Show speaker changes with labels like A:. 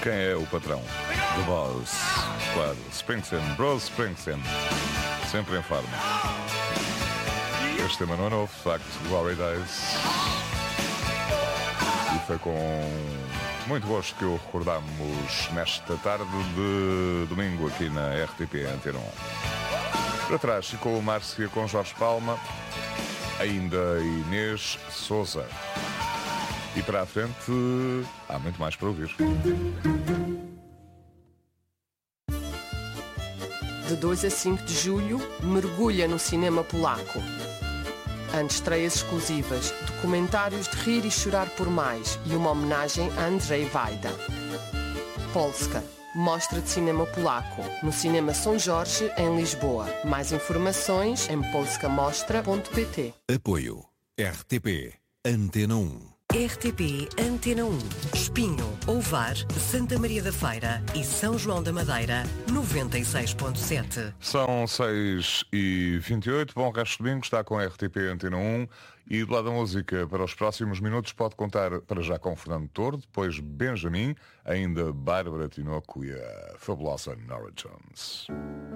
A: Quem é o patrão? The Boss. Claro, Springsteen, Bruce Springsteen. Sempre em forma. Este tema não é novo, de facto, Glory Days. E foi com muito gosto que o recordamos nesta tarde de domingo aqui na RTP Antena 1. Para trás ficou Márcia com Jorge Palma, ainda Inês Souza. E para a frente há muito mais para ouvir.
B: De 2 a 5 de julho, mergulha no cinema polaco. Antestreias exclusivas, documentários de rir e chorar por mais e uma homenagem a Andrzej Wajda. Polska, mostra de cinema polaco, no Cinema São Jorge, em Lisboa. Mais informações em polskamostra.pt.
C: Apoio RTP Antena 1.
D: RTP Antena 1, Espinho, Ovar, Santa Maria da Feira e São João da Madeira, 96.7.
A: São 6h28, bom resto de domingo, está com a RTP Antena 1 e do lado da música para os próximos minutos pode contar para já com Fernando Tordo, depois Benjamin, ainda Bárbara Tinoco e a fabulosa Nora Jones.